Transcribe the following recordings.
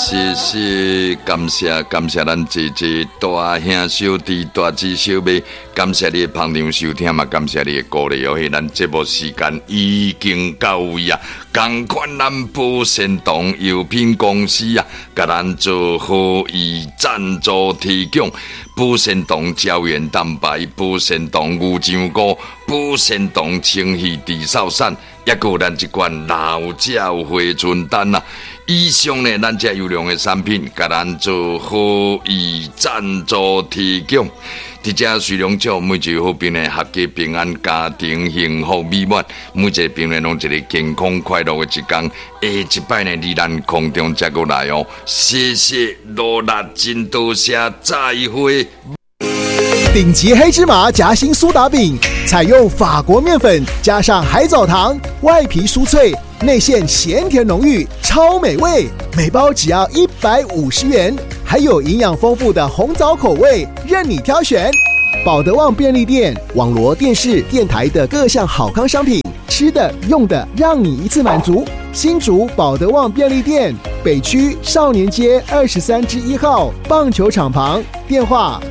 谢谢，感谢咱姐姐大兄小弟大姊小妹，感谢你的捧场收听嘛，感谢你的鼓励哦。咱节目时间已经到位啊，同款咱保鲜堂药品公司啊，甲咱做好以赞助提供。保鲜堂胶原蛋白、保鲜堂牛樟菇、保鲜堂清气地扫散，也有咱一罐老鸟回春丹啊。以上呢，咱这优良的产品，甲咱做好以赞助提供。伫这随良祝每一个好朋友合家平安，家庭幸福美满，每一个朋友拢一个健康快乐的一天。下一摆呢，离咱空中再过来哦。谢谢罗拉，真多谢，再会。 顶级黑芝麻夹心苏打饼，采用法国面粉加上海藻糖，外皮酥脆，内馅咸甜浓郁，超美味。每包只要150元，还有营养丰富的红枣口味，任你挑选。保德旺便利店、网罗电视、电台的各项好康商品，吃的、用的，让你一次满足。新竹保德旺便利店，北区少年街23-1号棒球场旁，电话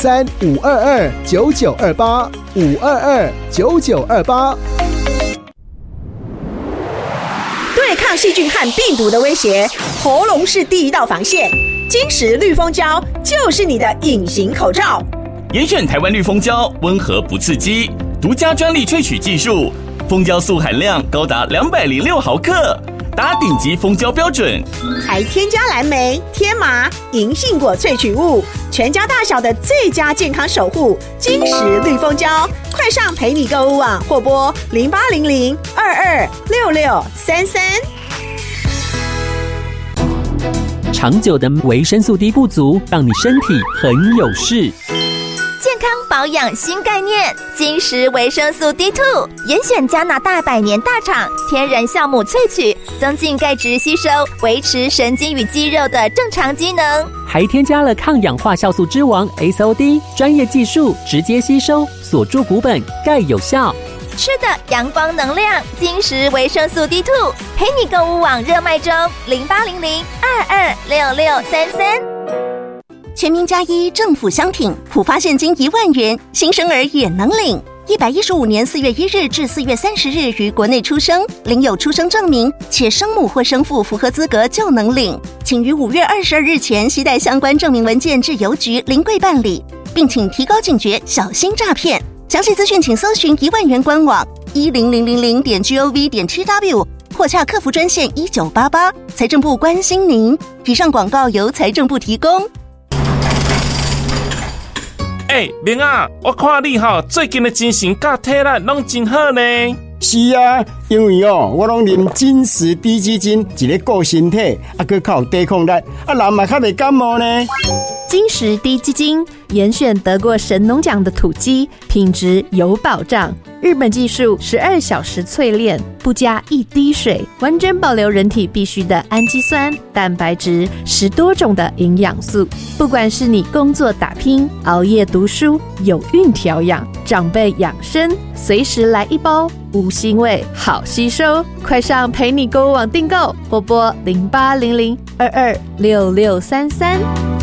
03-522-9928，522-9928。 对抗细菌和病毒的威胁，喉咙是第一道防线。金石绿蜂胶就是你的隐形口罩。 严选台湾绿蜂胶，温和不刺激，独家专利萃取技术，蜂胶素含量高达206毫克，达顶级蜂胶标准， 还添加蓝莓、天麻、银杏果萃取物，全家大小的最佳健康守护。金石绿蜂胶，快上陪你购物网或拨0800-226633。 长久的维生素 D 不足，让你身体很有事。 健康保养新概念，金石维生素 D2， 严选加拿大100年大厂天然酵母萃取，增进钙质吸收，维持神经与肌肉的正常机能， 还添加了抗氧化酵素之王 SOD， 专业技术直接吸收，锁住骨本，钙有效。 吃的阳光能量，金石维生素 D2， 陪你购物网热卖中，0800-226633。 全民加1政府商品，普发现金1万元，新生儿也能领。115年4月1日至4月30日于国内出生，领有出生证明，且生母或生父符合资格就能领。请于5月22日前携带相关证明文件至邮局临柜办理，并请提高警觉，小心诈骗。详细资讯请搜寻1万元官网10000.gov.tw 或洽客服专线1988。财政部关心您。以上广告由财政部提供。 明啊，我看你最近的精神甲体力拢真好呢。 是啊，因为我拢啉金石低基金，一个顾身体，还靠抵抗力，人嘛较袂感冒呢。 金石低基金严选得过神农奖的土鸡，品质有保障。日本技术12小时淬炼，不加一滴水，完整保留人体必需的氨基酸、蛋白质，10多种的营养素。不管是你工作打拼、熬夜读书、有孕调养、长辈养生，随时来一包，无腥味，好吸收。快上陪你购物网订购，或拨0800-226633。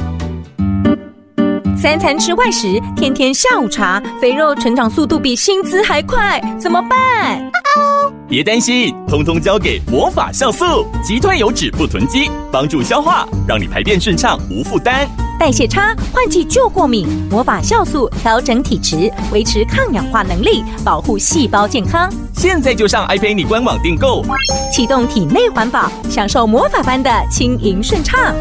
3餐吃外食，天天下午茶，肥肉成长速度比薪资还快，怎么办？ 别担心，通通交给魔法酵素，击退油脂不囤积，帮助消化，让你排便顺畅无负担。 代谢差，换季就过敏，魔法酵素调整体质，维持抗氧化能力，保护细胞健康。 现在就上iPay你官网订购， 启动体内环保，享受魔法般的轻盈顺畅。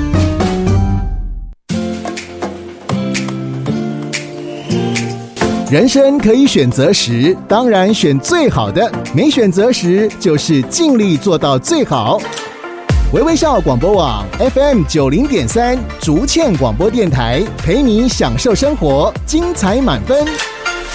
人生可以选择时，当然选最好的；没选择时，就是尽力做到最好。微微笑广播网 FM90.3 竹堑广播电台，陪你享受生活，精彩满分。